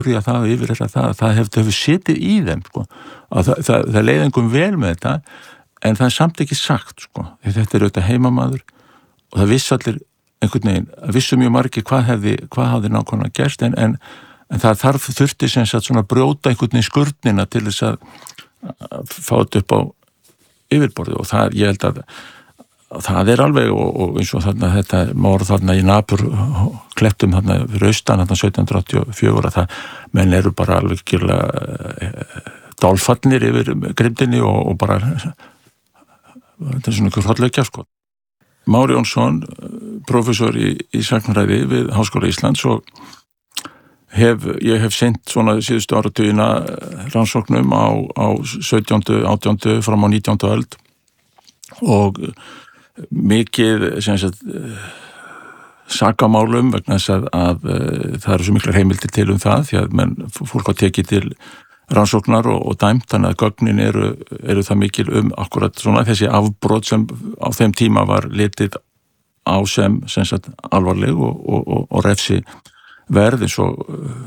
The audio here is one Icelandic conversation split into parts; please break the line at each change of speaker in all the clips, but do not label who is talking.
því að það yfir það hefur setið í þeim, sko. Það leið engum vel með þetta, en það samt ekki sagt, sko. Þetta auðvitað heimamaður og það vissi allir einhvern veginn, vissu mjög margir hvað hafði nákvæmlega gerst, en það þurfti sem sagt svona brjóta einhvern veginn skurnina til þess að fá þetta upp á yfirborðið, og ég held að það alveg, og eins og þarna þetta morð þarna í Napur klettum þarna fyrir austan þarna 1784 að menn eru bara alveg dálfallnir yfir grimdinni og bara þetta svona einhver hrollvekja, sko. Már Jónsson, prófessor í sagnfræði við Háskóla Íslands, og ég hef sinnt svona síðustu áratugina rannsóknum á 17., 18. fram á 19. öld og mikið sem sagt sakamálum vegna þess að það eru svo miklar heimildir til það því að fólk á tekið til rannsóknar og dæmt, þannig að gögnin eru það mikil akkurat svona þessi afbrot sem á þeim tíma var litið á sem sagt alvarleg og refsi verð, eins og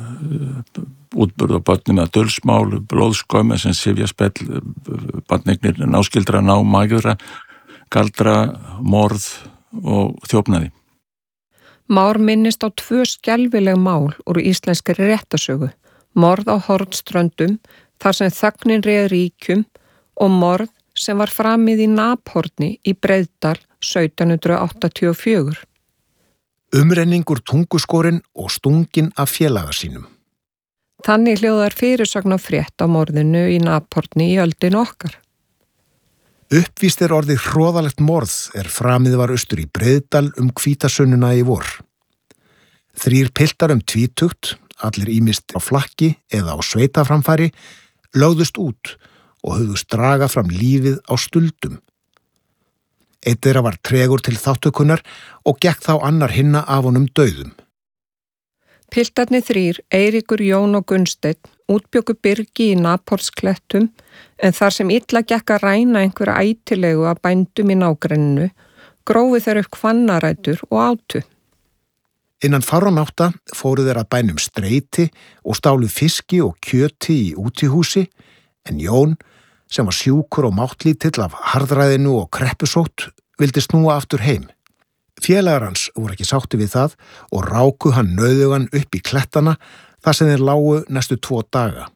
útburð á börnum eða dulsmál, blóðskömm, sem sifjaspell, barneignir, náskildra, mægðra, galdra, morð og þjófnaði.
Már minnist á 2 skelfileg mál úr íslenskri réttarsögu, morð á Hornströndum, þar sem þögnin réð ríkjum, og morð sem var framið í Naphorni í Breiðdal 1784.
Umrenningur tunguskorinn og stungin af félaga sínum.
Þannig hljóðar fyrirsögn á frétt á morðinu í Naphorni í öldin okkar.
Uppvíst orðið hroðalegt morð framið var austur í Breiðdal hvítasununa í vor. 3 piltar 20, allir ýmist á flakki eða á sveitaframfæri, lögðust út og hugðust draga fram lífið á stuldum. Einn þeirra var tregur til þáttökunnar og gekk þá annar hinna af honum dauðum.
Piltarnir 3, Eiríkur, Jón og Gunnsteinn, útbjuggu byrgi í Naphornsklettum, en þar sem illa gekk að ræna einhverja ætilegu af bændum í nágrenninu, grófu þeir upp hvannarætur og átu.
Innan fárra nátta fóru þeir að bænum Streiti og stálu fiski og kjöti í útihúsi, en Jón, sem var sjúkur og máttlítill af harðræðinu og kreppusótt, vildi snúa aftur heim. Félagar hans voru ekki sátti við það og ráku hann nauðugan upp í klettana þar sem þeir lágu næstu 2 daga.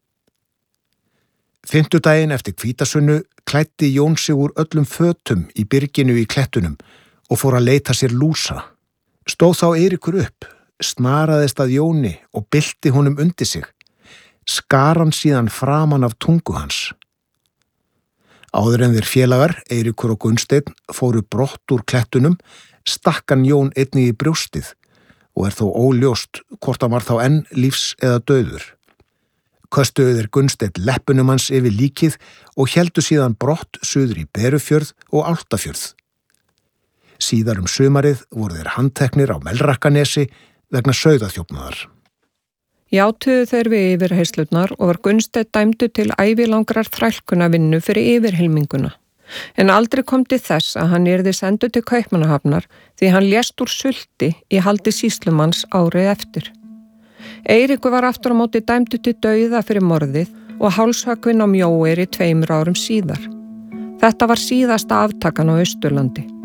5. daginn eftir hvítasunnu klæddi Jón sig úr öllum fötum í byrginu í klettunum og fór að leita sér lúsa. Stóð þá Eiríkur upp, snaraðist að Jóni og bylti honum undir sig. Skar hann síðan framan af tungu hans. Áður en þeir félagar, Eiríkur og Gunnsteinn, fóru brott úr klettunum, stakk hann Jón einnig í brjóstið og þó óljóst hvort hann var þá enn lífs eða dauður. Köstuðu þeir Gunnsteinn leppunum hans yfir líkið og héldu síðan brott suður í Berufjörð og Álftafjörð. Síðar sumarið voru þeir handteknir á Melrakkanesi vegna sauðaþjófnaðar.
Játuðu þeir við yfirheyrslurnar og var Gunnsteinn dæmdur til ævilangrar þrælkunavinnu fyrir yfirhelminguna. En aldrei kom til þess að hann yrði sendur til Kaupmannahafnar því hann lést úr sulti í haldi sýslumanns árið eftir. Eiríkur var aftur á móti dæmdur til dauða fyrir morðið og hálshöggvinn á Mjóeyri 2 árum síðar. Þetta var síðasta aftakan á Austurlandi.